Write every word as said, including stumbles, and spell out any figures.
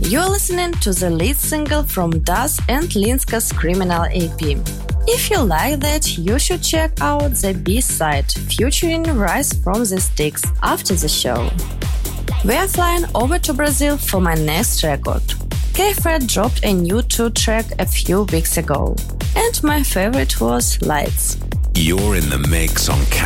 You're listening to the lead single from Das and Linska's Criminal E P. If you like that, you should check out the B-side featuring Rise from the Sticks after the show. We are flying over to Brazil for my next record. K-Fred dropped a new two-track a few weeks ago, and my favorite was Lights. You're in the mix on K